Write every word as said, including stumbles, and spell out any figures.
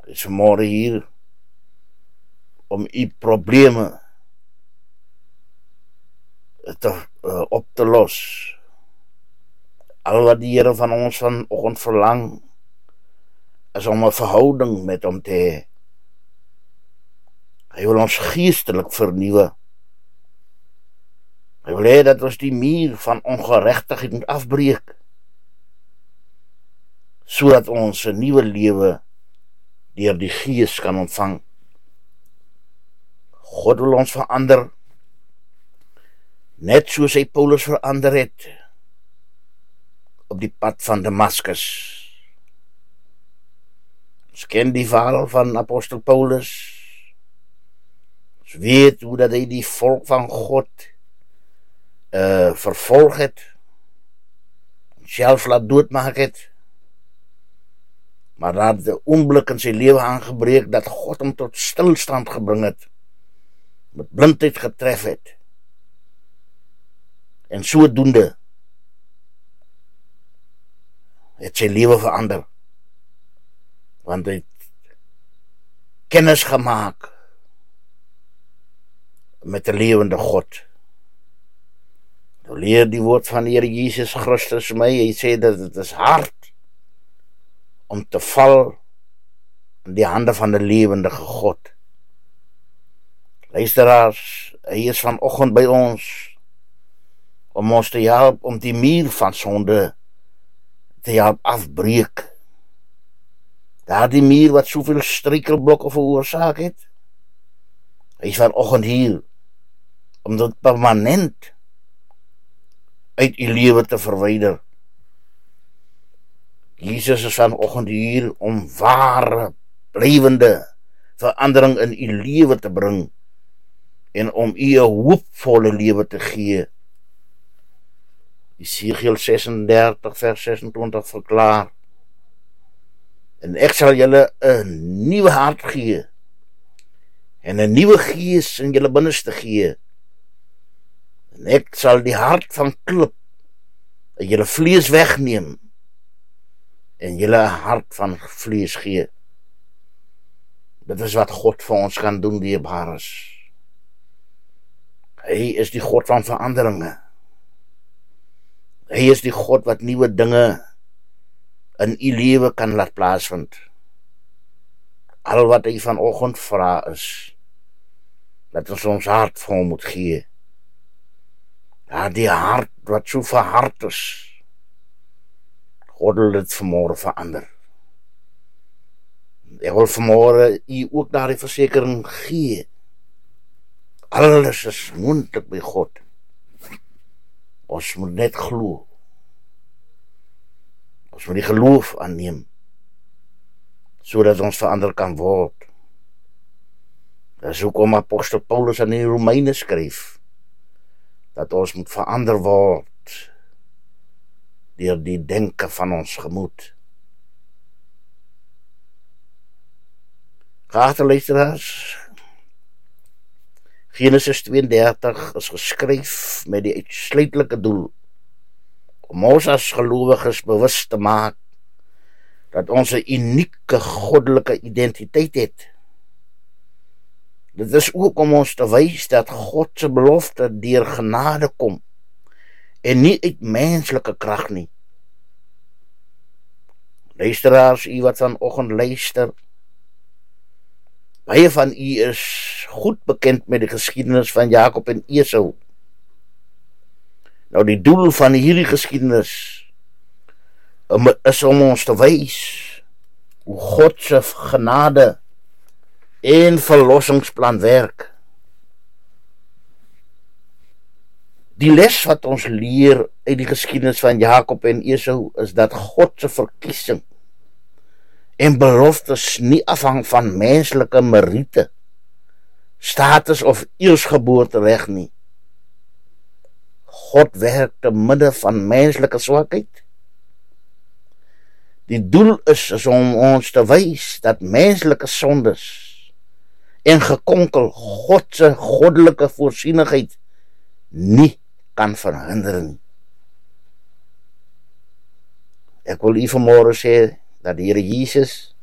is vanmorgen hier om u probleme te, uh, op te los. Al wat die Here van ons vanoggend verlang, is om 'n verhouding met hom te hê. Hy wil ons geestelik vernuwe. Hy wil hê dat ons die muur van ongeregtigheid moet afbreek, sodat ons 'n nuwe lewe deur die Gees kan ontvang. God wil ons verander, net soos hy Paulus verander het op die pad van Damaskus. Ons ken die verhaal van apostel Paulus. Ons weet hoe dat hy die volk van God uh, vervolg het, self laat doodmaak het, maar dat de oomblik in sy lewe aangebreek, dat God hom tot stilstand gebring het, met blindheid getref het, en sodoende het sy lewe verander, want hy het kennis gemaak met die lewende God. Nou leer die woord van die Here Jesus Christus my, hy sê dat het is hard om te val in die hande van die lewendige God. Luisteraars, hy is vanoggend by ons om ons te help om die muur van sonde te help afbreek. Daar die muur wat soveel struikelblokke veroorsaak het, hy is vanoggend hier om dit permanent uit u lewe te verwyder. Jesus is vanoggend hier om ware, blywende verandering in u lewe te bring en om u 'n hoopvolle lewe te gee. Jesaja ses en dertig vers ses en twintig verklaar: en ek sal julle 'n nuwe hart gee en 'n nuwe gees in julle binneste gee. En ek sal die hart van klip en julle vlees wegneem en julle 'n hart van vlees gee. Dit is wat God vir ons kan doen, dierbares. Hy is die God van veranderinge. Hy is die God wat nuwe dinge in u lewe kan laat plaasvind. Al wat hy vanoggend vra is, dat ons ons hart vir hom moet gee. Ja, die hart wat so verhard is, God wil dit vanmorgen verander. Ek wil vanmorgen u ook daar die versekering gee. Alles is moontlik by God. Ons moet net glo. Ons moet die geloof aanneem, sodat ons verander kan word. Dat is hoekom apostel Paulus aan die Romeine skryf, dat ons moet verander word deur die denke van ons gemoed. Geagte luisteraars, Genesis twee en dertig is geskryf met die uitsluitlike doel om ons as gelowiges bewus te maak dat ons 'n unieke goddelike identiteit het. Dit is ook om ons te wys dat God se belofte deur genade kom en nie uit menslike krag nie. Luisteraars, u wat vanoggend luister, baie van u is goed bekend met die geskiedenis van Jakob en Esau. Nou die doel van hierdie geskiedenis is om ons te wys hoe God se genade en verlossingsplan werk. Die les wat ons leer uit die geskiedenis van Jakob en Esau is dat God se verkiesing en beloftes nie afhang van menslike meriete, status of eersgeboortereg nie. God werk te midde van menslike swakheid. Die doel is, is om ons te wys dat menslike sondes en gekonkel God se goddelike voorsienigheid nie kan verhinder nie. Ek wil u vanmorgen sê dat die Here Jesus